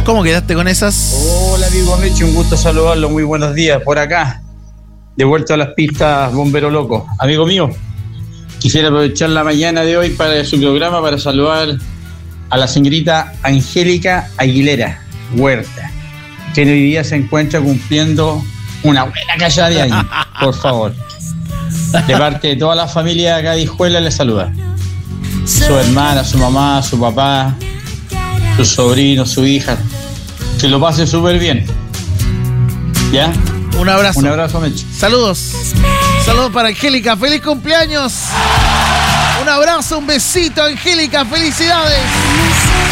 ¿Cómo quedaste con esas? Hola amigo Mechi, un gusto saludarlo, muy buenos días. Por acá, de vuelta a las pistas, Bombero Loco. Amigo mío, quisiera aprovechar la mañana de hoy para su programa para saludar a la señorita Angélica Aguilera Huerta, que hoy día se encuentra cumpliendo una buena callada de años, por favor. De parte de toda la familia acá de Hijuela le saluda. Su hermana, su mamá, su papá, sus sobrinos, su hija. Que lo pase súper bien. ¿Ya? Un abrazo. Un abrazo, Mecho. Saludos. Saludos para Angélica. ¡Feliz cumpleaños! Un abrazo, un besito, Angélica. ¡Felicidades!